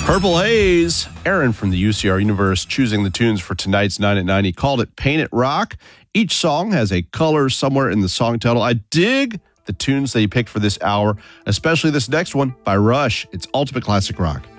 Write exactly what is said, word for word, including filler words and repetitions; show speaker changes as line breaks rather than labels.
Purple Haze, Aaron from the U C R Universe choosing the tunes for tonight's nine at nine. He called it Paint It Rock. Each song has a color somewhere in the song title. I dig the tunes that he picked for this hour, especially this next one by Rush. It's Ultimate Classic Rock.